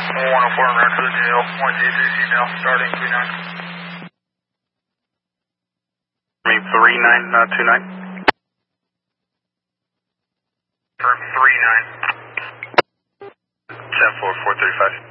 104 and right to the jail. 1G3 now, starting 39. I mean 39, not 29. For 39. 10-4, 435.